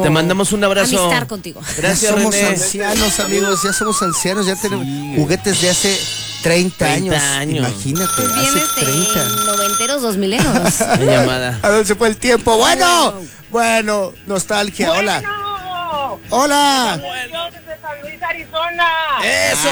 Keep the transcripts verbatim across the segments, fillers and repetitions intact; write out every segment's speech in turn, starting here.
Te mandamos un abrazo. Amistar contigo. Gracias, ya somos René. ancianos, amigos, ya somos ancianos, ya tenemos Sí. juguetes de hace treinta, treinta años. años. Imagínate, Pues hace vienes de treinta. noventeros, dos mileros. Una llamada. A ver, se fue el tiempo. Bueno, bueno, nostalgia, hola. Bueno, Hola. yo desde San Luis, Arizona. Eso,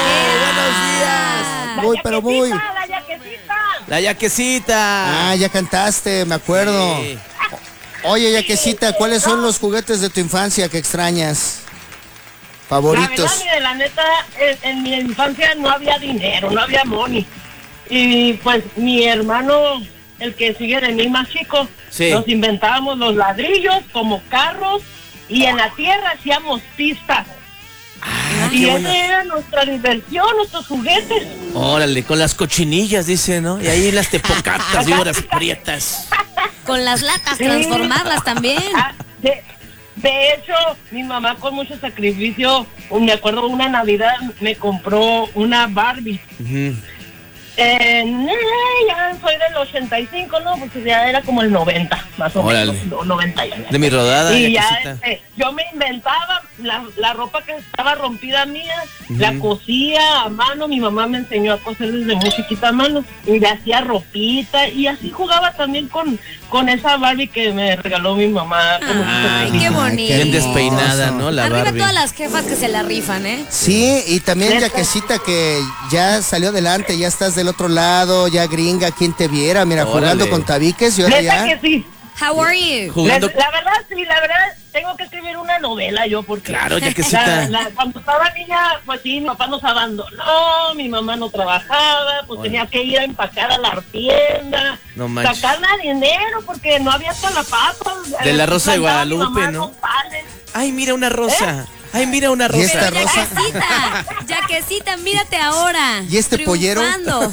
Ah. buenos días. Muy, pero muy. La yaquecita. La yaquecita. Ah, ya cantaste, me acuerdo. Sí. Oye, Yaquecita, ¿cuáles son los juguetes de tu infancia que extrañas? La verdad, Favoritos. mire, la neta, en, en mi infancia no había dinero, no había money. Y pues mi hermano, el que sigue de mí más chico, Sí. nos inventábamos los ladrillos como carros y en la tierra hacíamos pistas. Ah, y qué esa buena. era nuestra diversión, nuestros juguetes. Órale, con las cochinillas, dice, ¿no? Y ahí las tepocatas, víboras prietas. Con las latas, Sí. transformarlas también. Ah, de, de hecho, mi mamá con mucho sacrificio, me acuerdo una Navidad me compró una Barbie. Ujú. Eh, no, ya soy del ochenta y cinco, ¿no? Porque ya era como el noventa, más o Órale. menos, no, noventa ya. De mi rodada, Y ya, Yaquecita. este, yo me inventaba la, la ropa que estaba rompida mía, la cosía a mano, mi mamá me enseñó a coser desde muy chiquita a mano, y le hacía ropita, y así jugaba también con, con esa Barbie que me regaló mi mamá. con mucho Ay, sacrificio. qué Ay, bonito. Bien despeinada, ¿no? La Arriba Barbie. todas las jefas que se la rifan, ¿eh? Sí, y también Neta. Yaquecita que ya salió adelante, ya estás del otro lado, ya gringa, quien te viera, mira, Órale. jugando con tabiques y ahora Neta ya. que sí. How are you? La, Jugando. la verdad, sí, la verdad, tengo que escribir una novela yo, porque... Claro, Yaquecita. La- la- cuando estaba niña, pues sí, mi papá nos abandonó, mi mamá no trabajaba, pues Órale. tenía que ir a empacar a la tienda, No manches. sacarla dinero, porque no había hasta la papa. De la Rosa de Plantaba mi Guadalupe, mamá ¿no? nopales. Ay, mira una rosa. Ay, mira una ¿Y esta rosa. rosa? Yaquecita, Yaquecita, mírate ahora. ¿Y este pollero? Triunfando.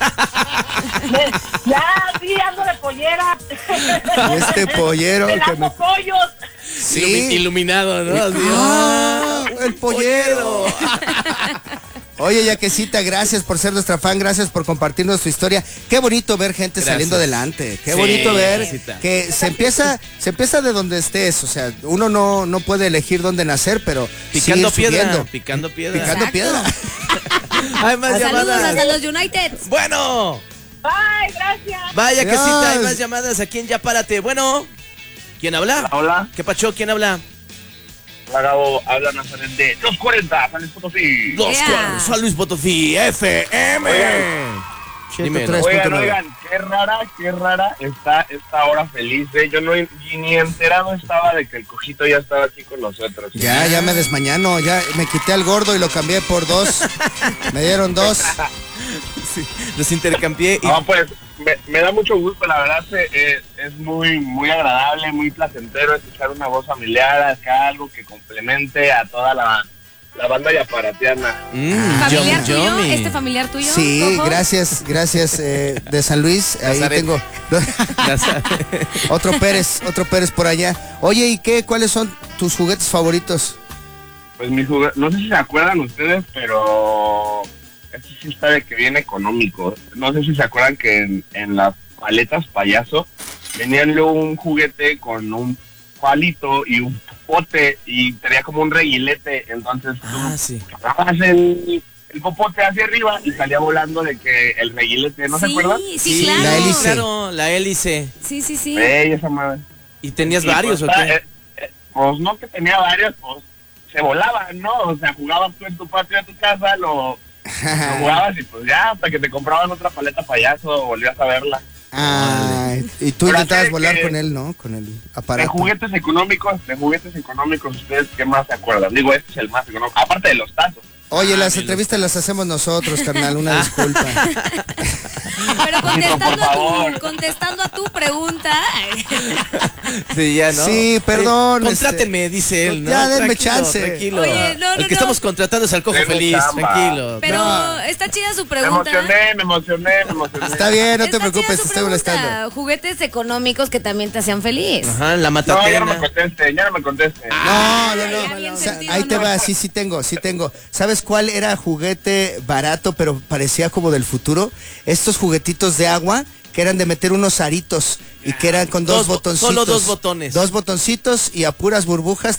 Me- Ya, sí, ando de pollera. Y este pollero Me que me... lavo pollos. Sí. Ilumi- Iluminado, ¿no? Así. Ah, el pollero. Oye, Yaquecita, gracias por ser nuestra fan, gracias por compartirnos tu historia. Qué bonito ver gente Gracias. saliendo adelante. Qué Sí, bonito ver Yaquecita. que se empieza, se empieza de donde estés. O sea, uno no, no puede elegir dónde nacer, pero Picando sigue piedra. subiendo. Picando piedra. Picando Exacto. piedra. Hay más Saludos llamadas. hasta los United. Bueno. Ay, gracias. Vaya que sí, hay Dios. más llamadas. Aquí en Ya Párate. Bueno. ¿Quién habla? Hola, ¿Qué pacho? ¿Quién habla? hola Gabo, habla Nazaret de Los cuarenta, San Luis Potosí. Los Yeah. Cuernos, San Luis Potosí, F M. Dime, ciento tres. Oigan, punto nueve. oigan, qué rara, qué rara está esta hora feliz, ¿eh? Yo no ni, ni enterado estaba de que el cojito ya estaba aquí con nosotros. Ya, ya me desmañano, ya me quité al gordo y lo cambié por dos. Me dieron dos. Sí, los intercambié y No, pues, me, me da mucho gusto, la verdad, eh, eh, es muy, muy agradable, muy placentero escuchar una voz familiar, acá algo que complemente a toda la, la banda yaparatiana. Mm, ¿Familiar yummy, tuyo? yummy. ¿Este familiar tuyo? Sí, Cojo? gracias, gracias eh, de San Luis. Ahí Nazaret. tengo Nazaret. otro Pérez, otro Pérez por allá. Oye, ¿y qué? ¿Cuáles son tus juguetes favoritos? Pues mis juguetes, no sé si se acuerdan ustedes, pero este sí está de que viene económico. No sé si se acuerdan que en, en las paletas payaso venían luego un juguete con un palito y un popote y tenía como un reguilete, entonces Ah, tú sí. agarrabas el, el popote hacia arriba y salía volando de que el reguilete, ¿no se Sí, acuerdan? sí, Sí, claro. la hélice. Claro, la hélice. Sí, sí, sí. Ey, esa madre. ¿Y tenías Y, varios pues, o está- qué? eh, eh, pues no que tenía varios, pues se volaban, ¿no? O sea, jugabas tú en tu patio de tu casa, lo, lo jugabas y pues ya, hasta que te compraban otra paleta payaso, volvías a verla. Ay, y tú Pero intentabas así de volar que- con él, ¿no? Con el De aparato. juguetes económicos, de juguetes económicos, ¿ustedes qué más se acuerdan? Digo, este es el más económico, aparte de los tazos. Oye, Ah, las bien, entrevistas las hacemos nosotros, carnal, una disculpa. Pero contestando, por a favor. tu, contestando a tu pregunta. Sí, ya, ¿no? Sí, perdón, Eh, contrátenme, este, dice él, ¿no? ya, denme Tranquilo, chance. Tranquilo. Oye, no, no, El que no. estamos contratando es al cojo Denme feliz, chamba. tranquilo. Pero No. está chida su Me pregunta. emocioné, me emocioné, me emocioné. Está bien, no te Está chida preocupes, su te estoy pregunta. molestando. Juguetes económicos que también te hacían feliz. Ajá, la No, ya no me matatena. conteste, ya no me conteste. No, no, ya no. bien O sea, sentido, ahí te ¿no? va, sí, sí tengo, sí tengo. ¿Sabes cuál era juguete barato, pero parecía como del futuro? Estos juguetitos de agua que eran de meter unos aritos y que eran con dos, Dos bo- botoncitos. solo dos botones. Dos botoncitos y a puras burbujas